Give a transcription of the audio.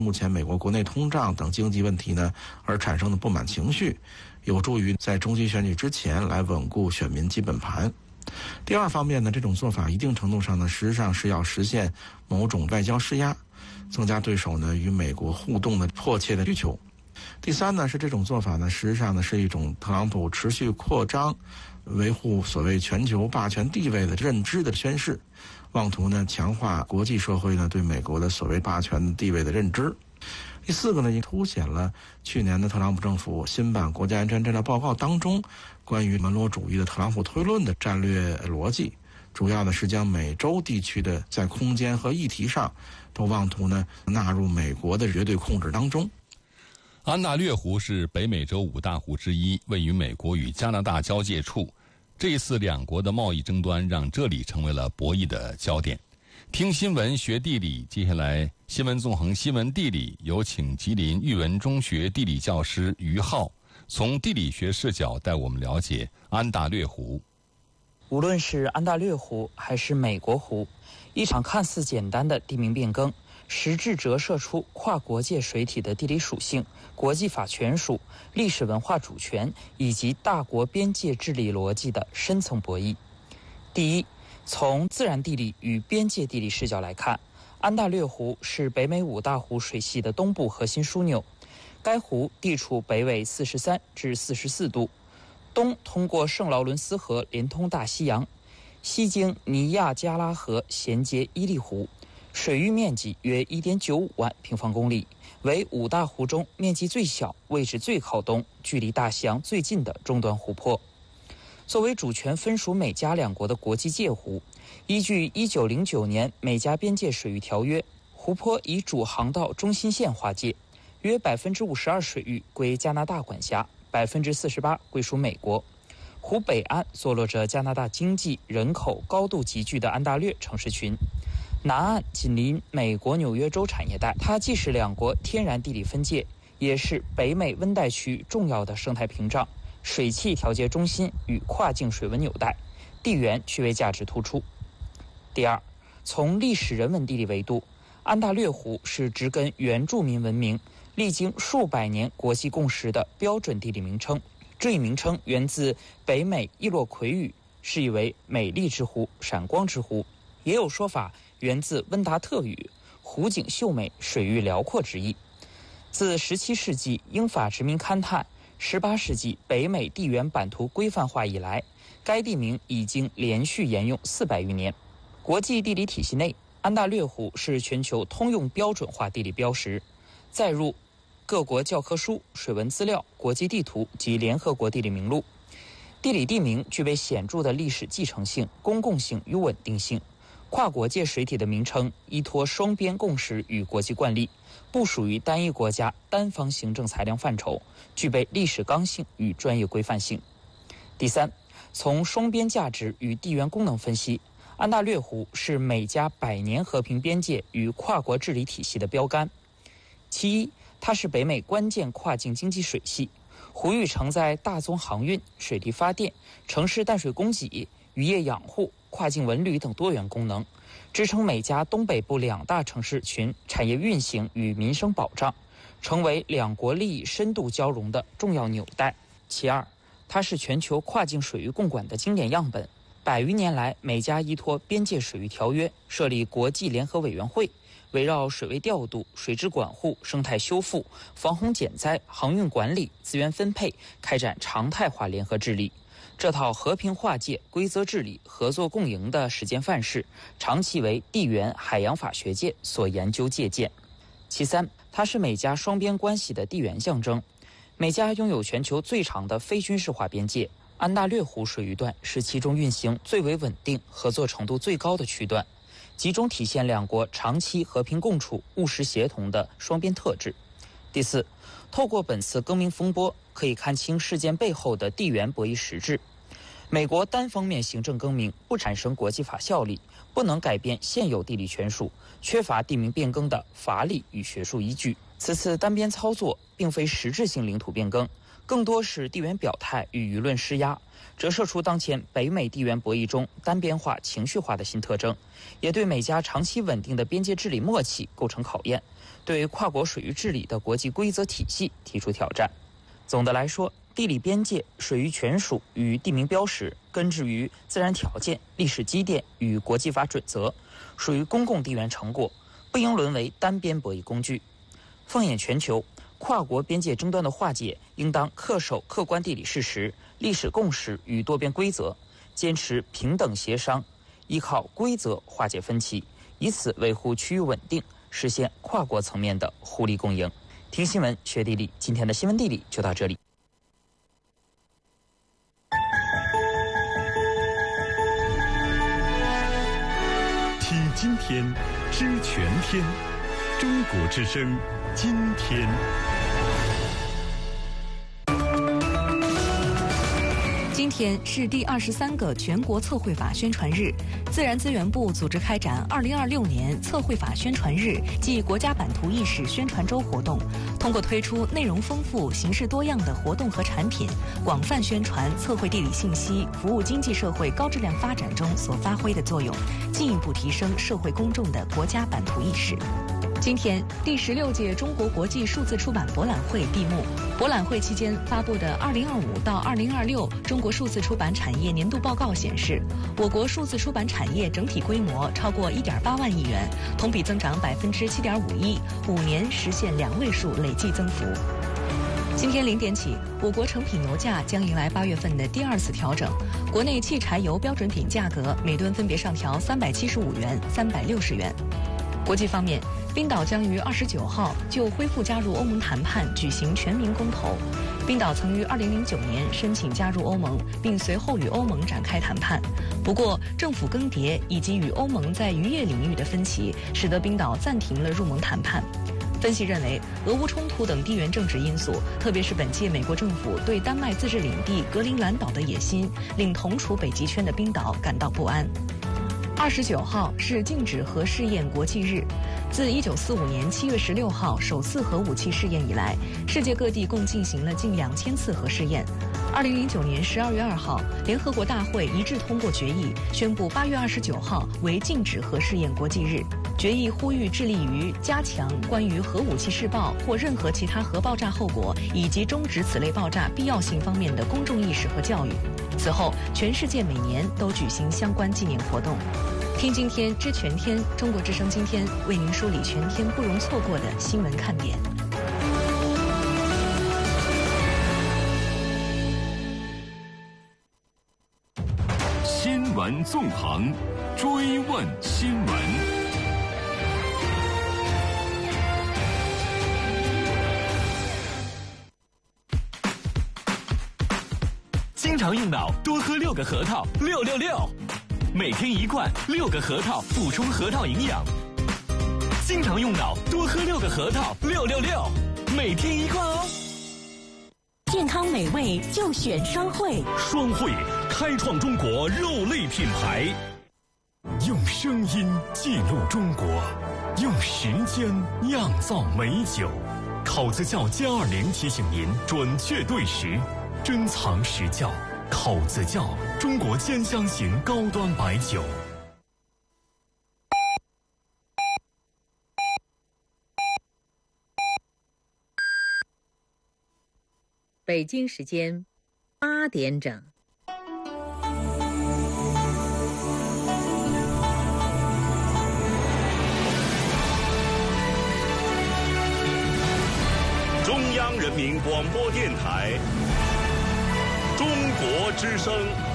目前美国国内通胀等经济问题呢而产生的不满情绪，有助于在中期选举之前来稳固选民基本盘。第二方面呢，这种做法一定程度上呢，实际上是要实现某种外交施压，增加对手呢与美国互动的迫切的需求。第三呢，是这种做法呢，实际上呢是一种特朗普持续扩张、维护所谓全球霸权地位的认知的宣示，妄图呢强化国际社会呢对美国的所谓霸权地位的认知。第四个呢，也凸显了去年的特朗普政府新版国家安全战略报告当中关于门罗主义的特朗普推论的战略逻辑，主要呢是将美洲地区的在空间和议题上都妄图呢纳入美国的绝对控制当中。 安大略湖是北美洲5大湖之一，位于美国与加拿大交界处。这一次两国的贸易争端让这里成为了博弈的焦点。听新闻学地理，接下来新闻纵横新闻地理，有请吉林育文中学地理教师于浩从地理学视角带我们了解安大略湖。 无论是安大略湖还是美国湖，一场看似简单的地名变更，实质折射出跨国界水体的地理属性、国际法权属、历史文化主权以及大国边界治理逻辑的深层博弈。第一，从自然地理与边界地理视角来看，安大略湖是北美5大湖水系的东部核心枢纽。该湖地处北纬43至44度，东通过圣劳伦斯河连通大西洋，西经尼亚加拉河衔接伊利湖，水域面积约 1.95 万平方公里，为5大湖中面积最小、位置最靠东、距离大西洋最近的终端湖泊。作为主权分属美加两国的国际界湖，依据1909年美加边界水域条约，湖泊以主航道中心线划界，约 52% 水域归加拿大管辖， 48% 归属美国。湖北岸坐落着加拿大经济、人口高度集聚的安大略城市群，南岸紧邻美国纽约州产业带，它既是两国天然地理分界，也是北美温带区重要的生态屏障、水汽调节中心与跨境水文纽带，地缘区位价值突出。第二，从历史人文地理维度，安大略湖是植根原住民文明、历经数百年国际共识的标准地理名称。这一名称源自北美伊洛魁语，释义为美丽之湖、闪光之湖，也有说法源自温达特语，湖景秀美、水域辽阔之意。自17世纪英法殖民勘探、18世纪北美地缘版图规范化以来，该地名已经连续沿用400余年。国际地理体系内，安大略湖是全球通用标准化地理标识，载入各国教科书、水文资料、国际地图及联合国地理名录。地理地名具备显著的历史继承性、公共性与稳定性。跨国界水体的名称依托双边共识与国际惯例，不属于单一国家单方行政裁量范畴，具备历史刚性与专业规范性。第三，从双边价值与地缘功能分析，安大略湖是美加100年和平边界与跨国治理体系的标杆。其一，它是北美关键跨境经济水系，湖域承载大宗航运、水力发电、城市淡水供给、渔业养护、跨境文旅等多元功能，支撑美加东北部2大城市群产业运行与民生保障，成为两国利益深度交融的重要纽带。其二，它是全球跨境水域共管的经典样本。100余年来，美加依托边界水域条约设立国际联合委员会，围绕水位调度、水质管护、生态修复、防洪减灾、航运管理、资源分配，开展常态化联合治理。这套和平划界、规则治理、合作共赢的实践范式，长期为地缘海洋法学界所研究借鉴。其三，它是美加双边关系的地缘象征。美加拥有全球最长的非军事化边界，安大略湖水域段是其中运行最为稳定、合作程度最高的区段，集中体现两国长期和平共处、务实协同的双边特质。第四，透过本次更名风波，可以看清事件背后的地缘博弈实质。美国单方面行政更名不产生国际法效力，不能改变现有地理权属，缺乏地名变更的法理与学术依据。此次单边操作并非实质性领土变更，更多是地缘表态与舆论施压，折射出当前北美地缘博弈中单边化、情绪化的新特征，也对美加长期稳定的边界治理默契构成考验， 对跨国水域治理的国际规则体系提出挑战。总的来说，地理边界、水域权属与地名标识根植于自然条件、历史积淀与国际法准则，属于公共地缘成果，不应沦为单边博弈工具。放眼全球，跨国边界争端的化解应当恪守客观地理事实、历史共识与多边规则，坚持平等协商，依靠规则化解分歧，以此维护区域稳定，实现跨国层面的互利共赢。听新闻学地理，今天的新闻地理就到这里。 听今天，知全天，中国之声，今天。 今天是第23个全国测绘法宣传日，自然资源部组织开展2026年测绘法宣传日暨国家版图意识宣传周活动，通过推出内容丰富、形式多样的活动和产品，广泛宣传测绘地理信息服务经济社会高质量发展中所发挥的作用，进一步提升社会公众的国家版图意识。今天，第16届中国国际数字出版博览会闭幕。博览会期间发布的2025到2026中国数字出版产业年度报告显示，我国数字出版产业整体规模超过1.8万亿元，同比增长7.51%，5年实现2位数累计增幅。今天0点起，我国成品油价将迎来8月份的第2次调整，国内汽柴油标准品价格每吨分别上调375元、360元。国际方面，冰岛将于29号就恢复加入欧盟谈判举行全民公投。冰岛曾于2009年申请加入欧盟，并随后与欧盟展开谈判。不过，政府更迭以及与欧盟在渔业领域的分歧，使得冰岛暂停了入盟谈判。分析认为，俄乌冲突等地缘政治因素，特别是本届美国政府对丹麦自治领地格陵兰岛的野心，令同处北极圈的冰岛感到不安。29号是禁止核试验国际日。自1945年7月16号首次核武器试验以来，世界各地共进行了近2000次核试验。2009年12月2号，联合国大会一致通过决议，宣布8月29号为禁止核试验国际日。决议呼吁致力于加强关于核武器试爆或任何其他核爆炸后果以及终止此类爆炸必要性方面的公众意识和教育。此后，全世界每年都举行相关纪念活动。听今天，知全天，中国之声今天为您梳理全天不容错过的新闻看点。 新闻纵横，追问新闻。经常用脑，多喝6个核桃，666。每天1罐，6个核桃，补充核桃营养。经常用脑，多喝6个核桃，666。每天1罐哦。 健康美味就选双汇。 双汇开创中国肉类品牌，用声音记录中国，用时间酿造美酒。考子窖+20提醒您准确对时，珍藏实窖。口子窖，中国兼香型高端白酒。 北京时间8点整。 中央人民广播电台。中国之声。